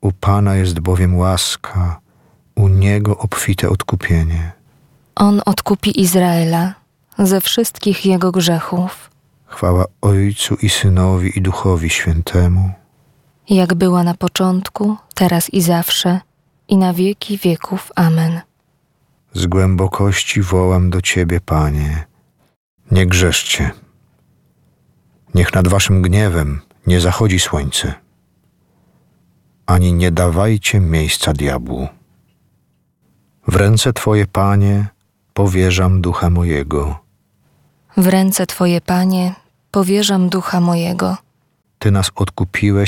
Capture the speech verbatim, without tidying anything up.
U Pana jest bowiem łaska, u Niego obfite odkupienie. On odkupi Izraela ze wszystkich jego grzechów. Chwała Ojcu i Synowi i Duchowi Świętemu. Jak była na początku, teraz i zawsze, i na wieki wieków. Amen. Z głębokości wołam do Ciebie, Panie. Nie grzeszcie. Niech nad Waszym gniewem nie zachodzi słońce, ani nie dawajcie miejsca diabłu. W ręce Twoje, Panie, powierzam ducha mojego. W ręce Twoje, Panie, powierzam ducha mojego. Ty nas odkupiłeś